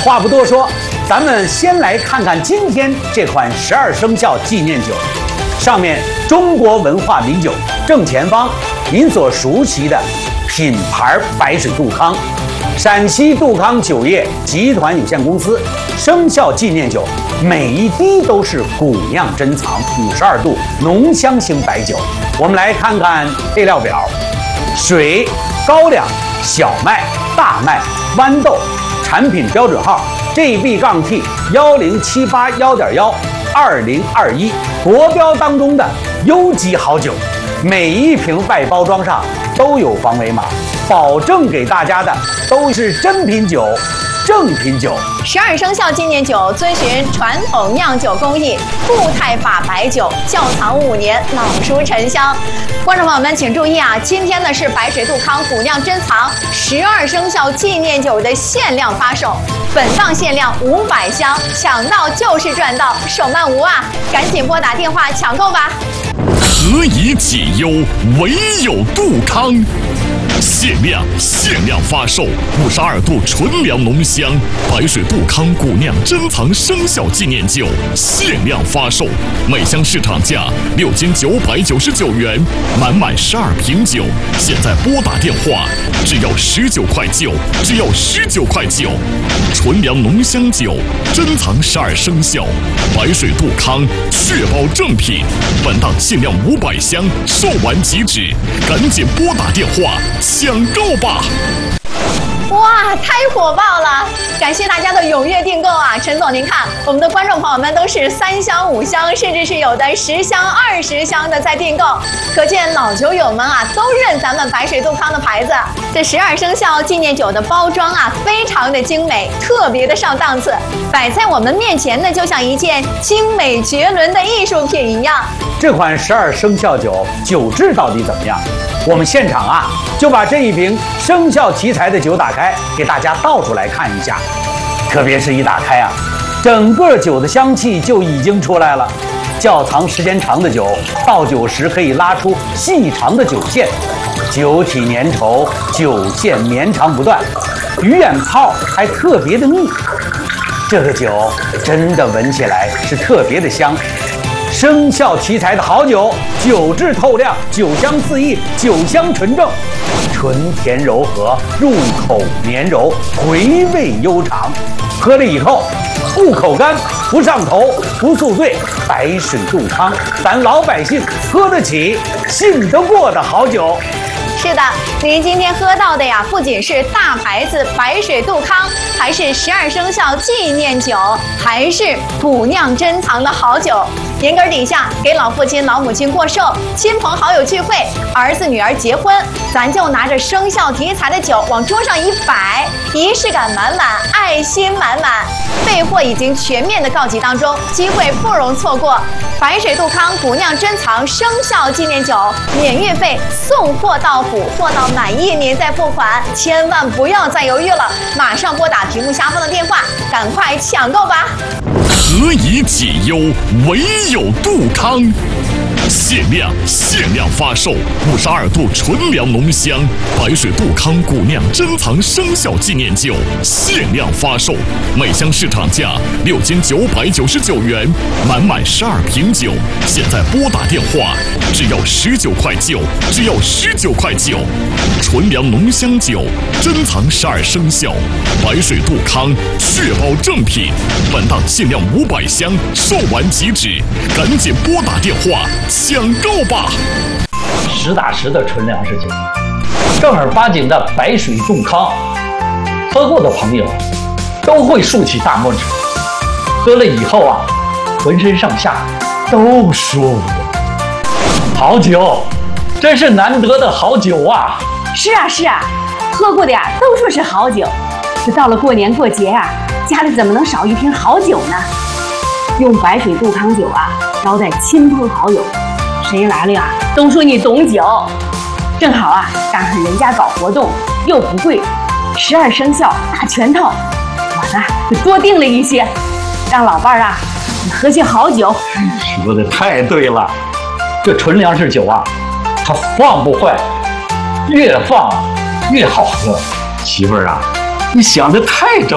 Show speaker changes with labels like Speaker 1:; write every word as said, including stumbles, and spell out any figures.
Speaker 1: 话不多说，咱们先来看看今天这款十二生肖纪念酒。上面中国文化名酒正前方，您所熟悉的品牌白水杜康，陕西杜康酒业集团有限公司生肖纪念酒，每一滴都是古酿珍藏，五十二度浓香型白酒。我们来看看配料表：水、高粱、小麦、大麦、豌豆。产品标准号 G B T 幺零七八幺点幺二零二一，国标当中的优级好酒。每一瓶外包装上都有防伪码，保证给大家的都是真品酒、正品酒。
Speaker 2: 十二生肖纪念酒遵循传统酿酒工艺，固态法白酒，窖藏五年，老熟陈香。观众朋友们请注意啊，今天呢是白水杜康古酿珍藏十二生肖纪念酒的限量发售，本档限量五百箱，抢到就是赚到，手慢无啊！赶紧拨打电话抢购吧。
Speaker 3: 何以解忧，唯有杜康。限量限量发售五十二度纯粮浓香白水杜康古酿珍藏生肖纪念酒，限量发售，每箱市场价六斤九百九十九元，满满十二瓶酒，现在拨打电话，只要十九块九，只要十九块九。纯粮浓香酒，珍藏十二生肖，白水杜康，确保正品。本档限量五百箱，售完即止，赶紧拨打电话抢购吧！
Speaker 2: 哇，太火爆了！感谢大家的踊跃订购啊！陈总，您看，我们的观众朋友们都是三箱、五箱，甚至是有的十箱、二十箱的在订购，可见老酒友们啊都认咱们白水杜康的牌子。这十二生肖纪念酒的包装啊，非常的精美，特别的上档次，摆在我们面前呢，就像一件精美绝伦的艺术品一样。
Speaker 1: 这款十二生肖酒酒质到底怎么样？我们现场啊就把这一瓶生肖题材的酒打开，给大家倒出来看一下。特别是一打开啊，整个酒的香气就已经出来了。窖藏时间长的酒，倒酒时可以拉出细长的酒线，酒体粘稠，酒线绵长不断，鱼眼泡还特别的密。这个酒真的闻起来是特别的香。生肖题材的好酒，酒质透亮，酒香四溢，酒香纯正，醇甜柔和，入口绵柔，回味悠长。喝了以后不口干，不上头，不宿醉。白水杜康，咱老百姓喝得起、信得过的好酒。
Speaker 2: 是的，您今天喝到的呀，不仅是大牌子白水杜康，还是十二生肖纪念酒，还是古酿珍藏的好酒。年根底下给老父亲老母亲过寿，亲朋好友聚会，儿子女儿结婚，咱就拿着生肖题材的酒往桌上一摆，仪式感满满，爱心满满。备货已经全面的告急当中，机会不容错过。白水杜康古酿珍藏生肖纪念酒，免运费，送货到府，货到满意您再付款，千万不要再犹豫了，马上拨打屏幕下方的电话，赶快抢购吧！
Speaker 3: 何以解忧，唯有杜康。限量限量发售五十二度纯粮浓香白水杜康古酿珍藏生肖纪念酒，限量发售，每箱市场价六斤九百九十九元，满满十二瓶酒，现在拨打电话，只要十九块九，只要十九块九。纯粮浓香酒，珍藏十二生肖，白水杜康，确保正品。本档限量五百箱，售完即止，赶紧拨打电话抢购吧！
Speaker 4: 实打实的纯粮食酒，正儿八经的白水杜康，喝过的朋友都会竖起大拇指。喝了以后啊，浑身上下都舒服。好酒，真是难得的好酒啊！
Speaker 5: 是啊是啊，喝过的呀都说是好酒。这到了过年过节啊，家里怎么能少一瓶好酒呢？用白水杜康酒啊招待亲朋好友，谁来了呀都说你懂酒。正好啊赶上人家搞活动，又不贵，十二生肖大全套，我呢就多订了一些，让老伴儿啊你喝些好酒。
Speaker 4: 说的太对了，这纯粮食酒啊，它放不坏，越放越好喝。媳妇儿啊，你想的太正。